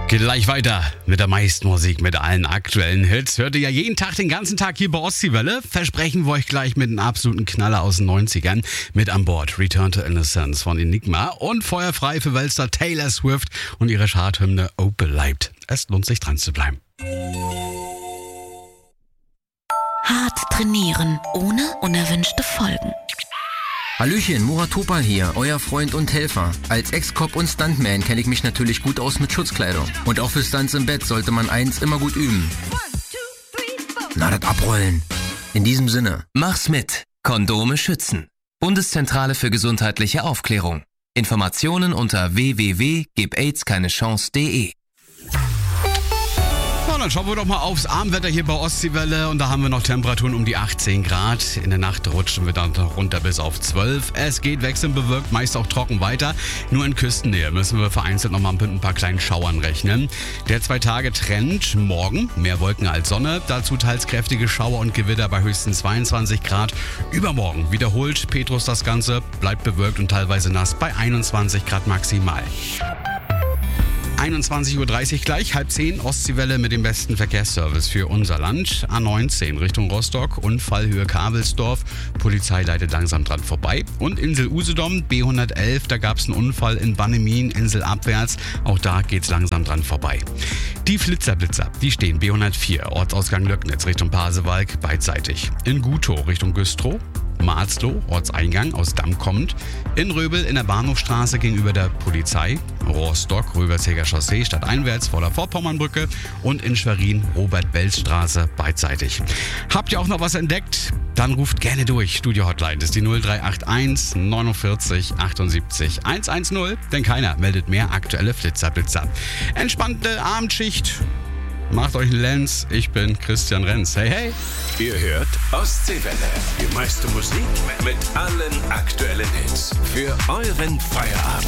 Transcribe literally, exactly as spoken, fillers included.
Geht gleich weiter mit der meisten Musik, mit allen aktuellen Hits. Hört ihr ja jeden Tag, den ganzen Tag hier bei Ostseewelle. Versprechen wir euch gleich mit einem absoluten Knaller aus den neunzigern. Mit an Bord Return to Innocence von Enigma und feuerfrei für Weltstar Taylor Swift und ihre Charthymne Oh Believed. Es lohnt sich dran zu bleiben. Hart trainieren, ohne unerwünschte Folgen. Hallöchen, Murat Topal hier, euer Freund und Helfer. Als Ex-Cop und Stuntman kenne ich mich natürlich gut aus mit Schutzkleidung. Und auch für Stunts im Bett sollte man eins immer gut üben. Na, das Abrollen. In diesem Sinne. Mach's mit. Kondome schützen. Bundeszentrale für gesundheitliche Aufklärung. Informationen unter w w w punkt gib aids keine chance punkt de. Ja, dann schauen wir doch mal aufs Abendwetter hier bei Ostseewelle. Und da haben wir noch Temperaturen um die achtzehn Grad. In der Nacht rutschen wir dann runter bis auf zwölf. Es geht wechselnd bewölkt, meist auch trocken weiter. Nur in Küstennähe müssen wir vereinzelt noch mal mit ein paar kleinen Schauern rechnen. Der Zwei-Tage-Trend morgen, mehr Wolken als Sonne. Dazu teils kräftige Schauer und Gewitter bei höchstens zweiundzwanzig Grad. Übermorgen wiederholt Petrus das Ganze, bleibt bewölkt und teilweise nass bei einundzwanzig Grad maximal. einundzwanzig Uhr dreißig gleich, halb zehn, Ostseewelle mit dem besten Verkehrsservice für unser Land. A neunzehn Richtung Rostock, Unfallhöhe Kavelsdorf, Polizei leitet langsam dran vorbei. Und Insel Usedom, B hundertelf, da gab es einen Unfall in Bannemin, Insel abwärts, auch da geht's langsam dran vorbei. Die Flitzerblitzer, die stehen B hundertvier, Ortsausgang Löcknitz Richtung Pasewalk, beidseitig. In Gutow Richtung Güstrow, Marzloh, Ortseingang aus Damm kommend, in Röbel in der Bahnhofstraße gegenüber der Polizei, Rostock, Röverzeger Chaussee stadteinwärts vor der Vorpommernbrücke und in Schwerin Robert-Belz-Straße beidseitig. Habt ihr auch noch was entdeckt? Dann ruft gerne durch. Studio-Hotline ist die null drei acht eins neunundvierzig achtundsiebzig hundertzehn, denn keiner meldet mehr aktuelle Flitzerblitzer. Entspannte Abendschicht. Macht euch einen Lenz, ich bin Christian Renz. Hey, hey! Ihr hört Ostseewelle. Die meiste Musik mit allen aktuellen Hits. Für euren Feierabend.